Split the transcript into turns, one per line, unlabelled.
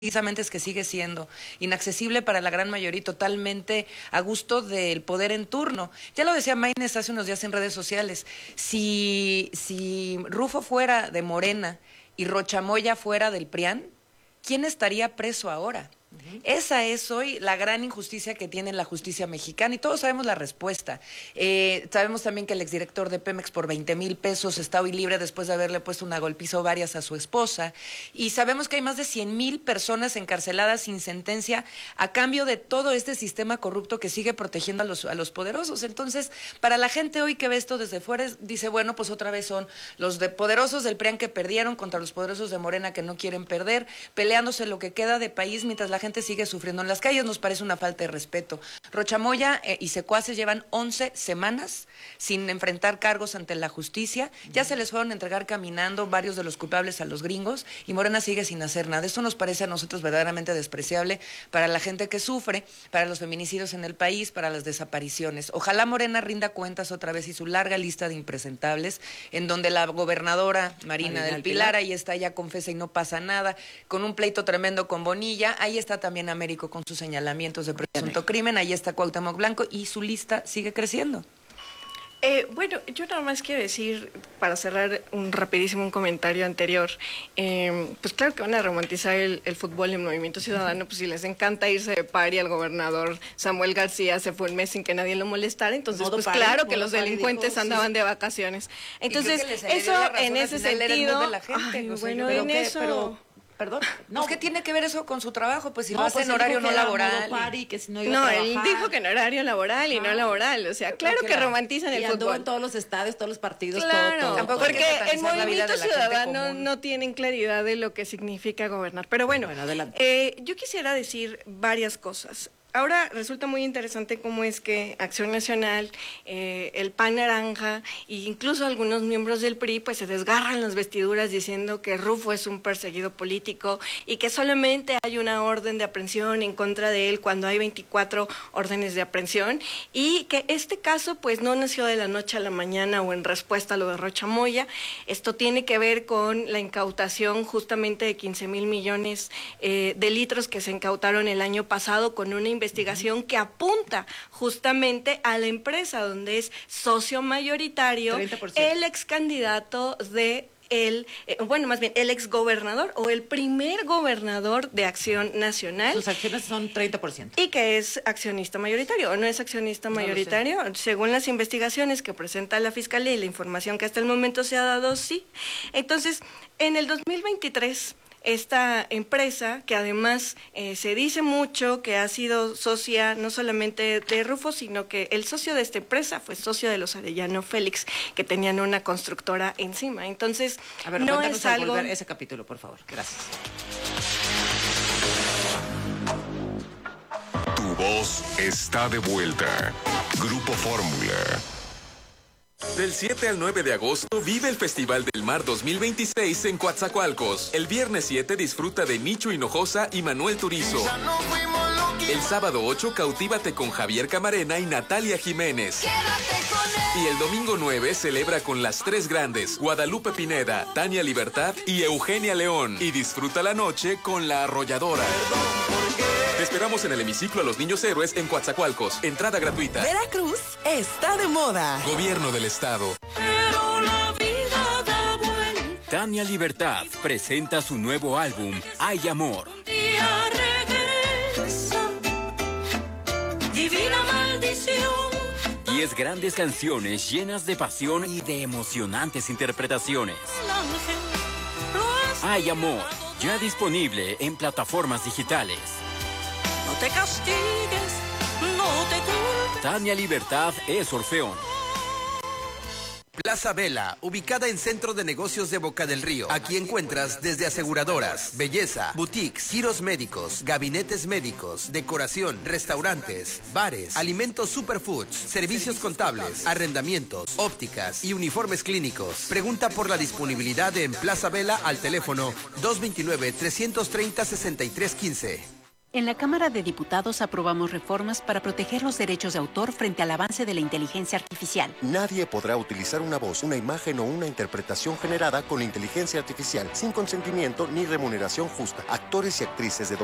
precisamente es que sigue siendo inaccesible para la gran mayoría y totalmente a gusto del poder en turno. Ya lo decía Maines hace unos días en redes sociales, si Rufo fuera de Morena y Rochamoya fuera del PRIAN, ¿quién estaría preso ahora? Esa es hoy la gran injusticia que tiene la justicia mexicana y todos sabemos la respuesta. Sabemos también que el exdirector de Pemex por 20,000 pesos está hoy libre después de haberle puesto una golpiza o varias a su esposa, y sabemos que hay más de 100,000 personas encarceladas sin sentencia a cambio de todo este sistema corrupto que sigue protegiendo a los poderosos. Entonces, para la gente hoy que ve esto desde fuera, dice, bueno, pues otra vez son los poderosos del PRIAN que perdieron contra los poderosos de Morena que no quieren perder, peleándose lo que queda de país mientras la gente sigue sufriendo en las calles. Nos parece una falta de respeto. Rochamoya y secuaces llevan 11 semanas sin enfrentar cargos ante la justicia. Ya se les fueron a entregar caminando varios de los culpables a los gringos y Morena sigue sin hacer nada. Esto nos parece a nosotros verdaderamente despreciable para la gente que sufre, para los feminicidios en el país, para las desapariciones. Ojalá Morena rinda cuentas otra vez y su larga lista de impresentables, en donde la gobernadora Marina del Pilar, ahí está, ya confesa y no pasa nada, con un pleito tremendo con Bonilla. Ahí está también Américo con sus señalamientos de presunto crimen, ahí está Cuauhtémoc Blanco y su lista sigue creciendo.
Bueno, yo nada más quiero decir, para cerrar rapidísimo un comentario anterior, pues claro que van a romantizar el fútbol y el Movimiento Ciudadano, pues si les encanta irse de party al gobernador Samuel García, se fue un mes sin que nadie lo molestara, entonces pues claro que los delincuentes andaban de vacaciones. Entonces, eso en ese sentido, bueno, en eso...
Perdón. No, ¿qué tiene que ver eso con su trabajo? Pues si no, hace en horario no laboral.
No, él dijo que en horario laboral y no laboral. O sea, claro que romantizan el fútbol.
En todos los estadios, todos los partidos,
claro,
todo.
Porque el Movimiento Ciudadano no tienen claridad de lo que significa gobernar. Pero bueno, yo quisiera decir varias cosas. Ahora resulta muy interesante cómo es que Acción Nacional, el PAN Naranja e incluso algunos miembros del PRI pues se desgarran las vestiduras diciendo que Rufo es un perseguido político y que solamente hay una orden de aprehensión en contra de él cuando hay 24 órdenes de aprehensión, y que este caso pues no nació de la noche a la mañana o en respuesta a lo de Rochamoya. Esto tiene que ver con la incautación justamente de 15,000 millones de litros que se incautaron el año pasado con una investigación que apunta justamente a la empresa donde es socio mayoritario 30%. El ex candidato de el ex gobernador o el primer gobernador de Acción Nacional.
Sus acciones son 30%.
Y que es accionista mayoritario, ¿o no es accionista mayoritario? Según las investigaciones que presenta la Fiscalía y la información que hasta el momento se ha dado, sí. Entonces, en el 2023... esta empresa, que además se dice mucho que ha sido socia no solamente de Rufo, sino que el socio de esta empresa fue socio de los Arellano Félix, que tenían una constructora encima. Entonces,
a ver,
no es algo...
volver ese capítulo, por favor. Gracias.
Tu voz está de vuelta. Grupo Fórmula.
Del 7 al 9 de agosto vive el Festival del Mar 2026 en Coatzacoalcos. El viernes 7 disfruta de Nicho Hinojosa y Manuel Turizo. El sábado 8 cautívate con Javier Camarena y Natalia Jiménez. Y el domingo 9 celebra con las tres grandes, Guadalupe Pineda, Tania Libertad y Eugenia León. Y disfruta la noche con La Arrolladora. Te esperamos en el hemiciclo a los Niños Héroes en Coatzacoalcos. Entrada gratuita.
Veracruz está de moda.
Gobierno del Estado.
Pero la vida da vuelta.
Tania Libertad presenta su nuevo álbum, Hay Amor.
Un día regresa, divina maldición.
10 grandes canciones llenas de pasión y de emocionantes interpretaciones. Hay Amor, ya disponible en plataformas digitales.
No te castigues, no te culpes.
Tania Libertad es Orfeón.
Plaza Vela, ubicada en Centro de Negocios de Boca del Río. Aquí encuentras desde aseguradoras, belleza, boutiques, giros médicos, gabinetes médicos, decoración, restaurantes, bares, alimentos superfoods, servicios contables, arrendamientos, ópticas y uniformes clínicos. Pregunta por la disponibilidad en Plaza Vela al teléfono 229-330-6315.
En la Cámara de Diputados aprobamos reformas para proteger los derechos de autor frente al avance de la inteligencia artificial.
Nadie podrá utilizar una voz, una imagen o una interpretación generada con inteligencia artificial sin consentimiento ni remuneración justa. Actores y actrices de